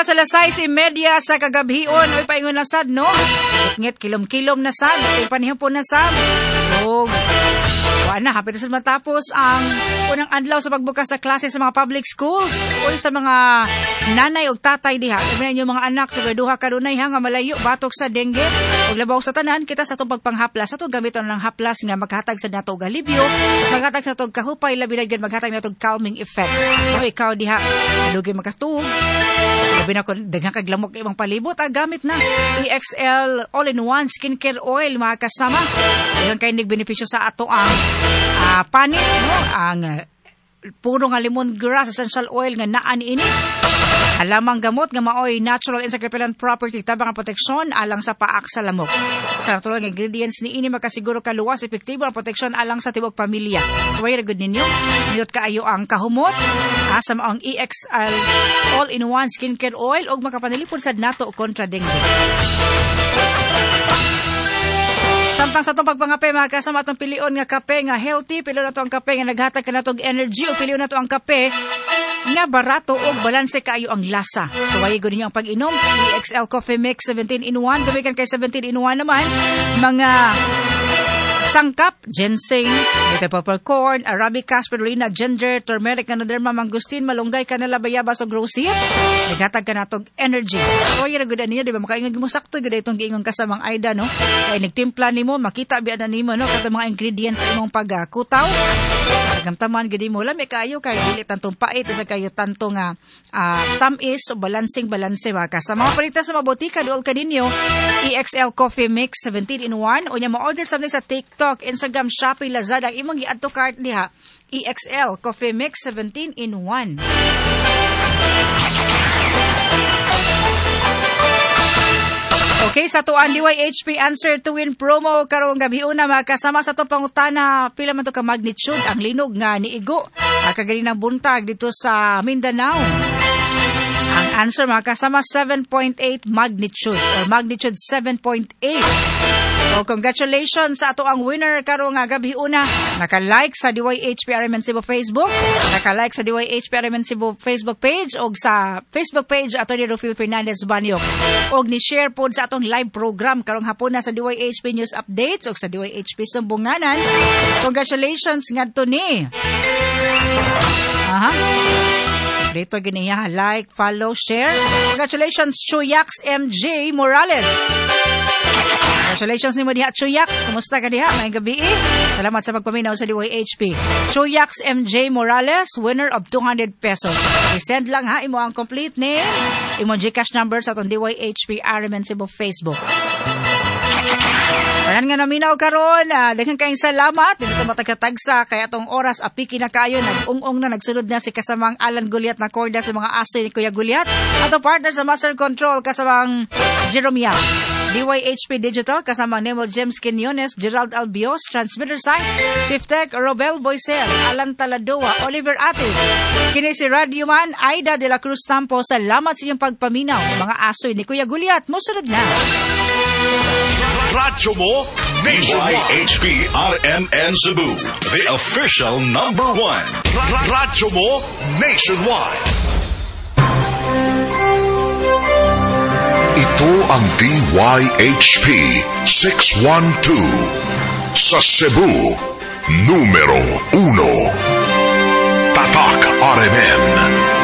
alas 6:30 sa kagabhion. Oy, paingon na sad, no? Ngit kilom-kilom na sad. Oy, panihapon na sad. O, na, hapit na sad matapos ang unang adlaw sa pagbukas sa klase sa mga public schools. Oy, sa mga nanay o tatay diha. Sabi ninyo mga anak, duha kanunay ha, nga malayo, batok sa dengue. O labaw sa tanan, kita sa itong pagpanghaplas. Sa itong gamiton ng haplas nga maghatag sa nato og alibyo, maghatag sa itong kahupay, labi na dyan maghatag na itong calming effect. O ikaw diha, lugi magkatuog. Labi na ko, daghang kaglamok ibang palibot, gamit na EXL All-in-One Skincare Oil, mga kasama. Daghang kayo nagbenepisyo sa ato ang panit, no? Ang puro nga lemongrass essential oil nga naan ini. Alamang gamot nga maoy natural and repellent property tabang ang proteksyon alang sa paak sa lamok. Sa natural nga ingredients ni ini makasiguro kaluwas epektibo ang proteksyon alang sa tibok pamilya. Way good ninyo. Nindot kaayo ang kahumot sa maong EXL All-in-One Skincare Oil og makapanilipod sad nato kontra dengue. Samtang sa itong pagpangape, mga kasama itong pilion nga kape nga healthy, pilion na ito ang kape nga naghatag ka na itong energy, o pilion na ito ang kape nga barato o balanse kaayo ang lasa. So, wayigo ninyo ang pag-inom. EXL Coffee Mix 17-in-1. Gamikan kay 17-in-1 naman. Mga sangkap, ginseng, purple corn, arabica, spirulina, ginger, turmeric, ganoderma, mangustin, malunggay, kanela, bayabas, o grosia. Naghatag ka na itong energy. So, yung nagudan niyo, di ba? Makaingon mo sakto, gada itong giingon kasamang Aida, no? Kaya nagtimpla ni mo, makita biya na ni mo, no? Kato mga ingredients sa imong pagkutaw. Nagamtaman, gadi mo, lami kayo, kaya dili tantong pait, isa kayo tantong tamis, o balansing-balanse, baka. Sa mga palita sa mabutika, dool ka ninyo, EXL Coffee Mix 17-in-1, o niya ma-order sa TikTok, Instagram, Shopee, Lazada, ang imong i-add to cart diha, EXL Coffee Mix 17-in-1. Okay, sa tuan DYHP Answer to Win promo karong gabi una, mga kasama sa to pangutana, pila man to ka magnitude ang linog nga niigo kaganinang buntag dito sa Mindanao. Ang answer, mga kasama, 7.8 magnitude or magnitude 7.8. So, congratulations sa ato ang winner karong gabi una. Naka-like sa DYHP RMN Cebu Facebook, naka-like sa DYHP RMN Cebu Facebook page o sa Facebook page ato ni Rufil Fernandez Banyok. O ni-share po sa atong live program karong hapon na sa DYHP News Updates o sa DYHP Sumbunganan. Congratulations ngadto ni. Dito giniya, like, follow, share. Congratulations, Chuyax MJ Morales. Congratulations ni mo diha, Chuyax. Kumusta ka diha? May gabi Salamat sa pagpaminaw sa DYHP. Chuyax MJ Morales, winner of 200 pesos. I-send lang ha, imo ang complete name, imo GCash number sa atong DYHP RMN Cebu Facebook. Tanan nga naminaw karon, daghang kayong salamat. Dito matagkatagsa kay atong oras apiki na kayo, nag-ung-ung na nagsunod na si kasamang Alan Guliat na korda sa mga aso ni Kuya Guliat. Ato partner sa Master Control kasamang Jerome Yap. DYHP Digital kasamang Nemo James Quinones, Gerald Albios, Transmitter Site, Chief Tech Robel Boysel, Alan Taladoa, Oliver Atis. Kini si Radio Man Aida de la Cruz Tampo. Salamat sa iyong pagpaminaw. Mga aso ni Kuya Guliat, musunod na. Radyo mo, DYHP RMN Cebu, the official #1. Radyo mo, nationwide. Ito ang DYHP 612 sa Cebu, numero 1. Tatak RMN.